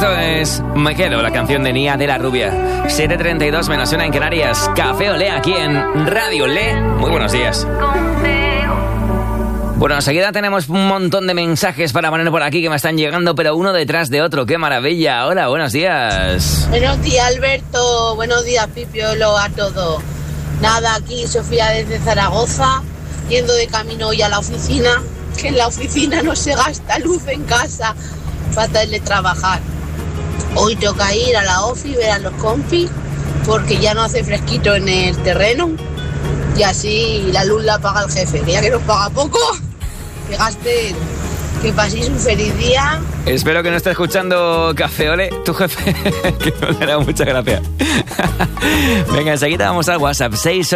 Esto es Me Quedo, la canción de Nia de la Rubia. 7:32 menos 1 en Canarias. Café Olé aquí en Radio Olé. Muy buenos días. Bueno, enseguida tenemos un montón de mensajes para poner por aquí que me están llegando, pero uno detrás de otro. ¡Qué maravilla! Hola, buenos días. Buenos días, Alberto. Buenos días, Pipiolo, a todos. Nada, aquí Sofía desde Zaragoza, yendo de camino hoy a la oficina, que en la oficina no se gasta luz en casa para teletrabajar. Hoy toca ir a la ofi, ver a los compis, porque ya no hace fresquito en el terreno y así la luz la paga el jefe, que ya que nos paga poco, que gasten. Que paséis un feliz día. Espero que no esté escuchando Café Ole, tu jefe, que no le hará mucha gracia. Venga, enseguida vamos al WhatsApp,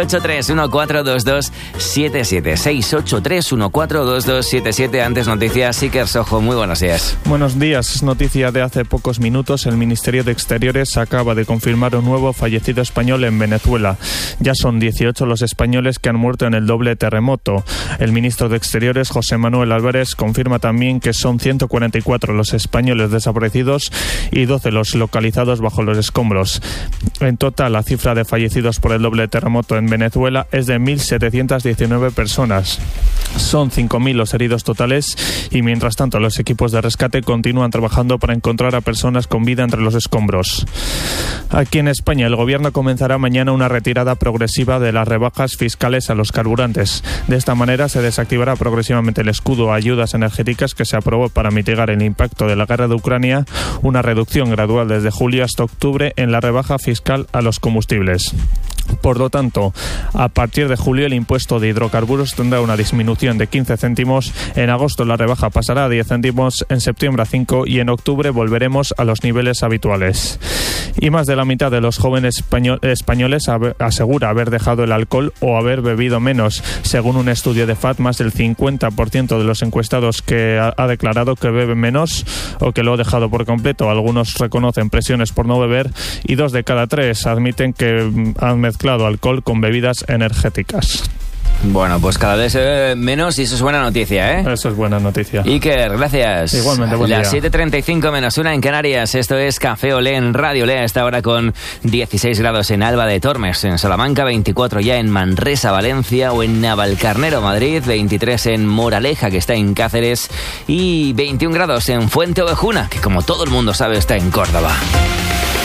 683-1422-77. 683-1422-77. Antes noticias, Iker Sojo, muy buenos días. Buenos días, es noticia de hace pocos minutos. El Ministerio de Exteriores acaba de confirmar un nuevo fallecido español en Venezuela. Ya son 18 los españoles que han muerto en el doble terremoto. El ministro de Exteriores, José Manuel Álvarez, confirma también que son 144 los españoles desaparecidos y 12 los localizados bajo los escombros. En total, la cifra de fallecidos por el doble terremoto en Venezuela es de 1.719 personas. Son 5.000 los heridos totales y, mientras tanto, los equipos de rescate continúan trabajando para encontrar a personas con vida entre los escombros. Aquí en España, el gobierno comenzará mañana una retirada progresiva de las rebajas fiscales a los carburantes. De esta manera se desactivará progresivamente el escudo a ayudas energéticas que se aprobó para mitigar el impacto de la guerra de Ucrania, una reducción gradual desde julio hasta octubre en la rebaja fiscal a los combustibles. Por lo tanto, a partir de julio el impuesto de hidrocarburos tendrá una disminución de 15 céntimos, en agosto la rebaja pasará a 10 céntimos, en septiembre a 5 y en octubre volveremos a los niveles habituales. Y más de la mitad de los jóvenes españoles asegura haber dejado el alcohol o haber bebido menos. Según un estudio de FAT, más del 50% de los encuestados que ha declarado que beben menos o que lo ha dejado por completo. Algunos reconocen presiones por no beber y 2 de cada 3 admiten que han mezclado alcohol con bebidas energéticas. Bueno, pues cada vez menos y eso es buena noticia, ¿eh? Eso es buena noticia. Iker, gracias. Igualmente, buen día. Las 7:35 menos 1 en Canarias. Esto es Café Olé en Radio Olé. A esta hora con 16 grados en Alba de Tormes, en Salamanca, 24 ya en Manresa, Valencia, o en Navalcarnero, Madrid, 23 en Moraleja, que está en Cáceres, y 21 grados en Fuente Ovejuna, que como todo el mundo sabe está en Córdoba.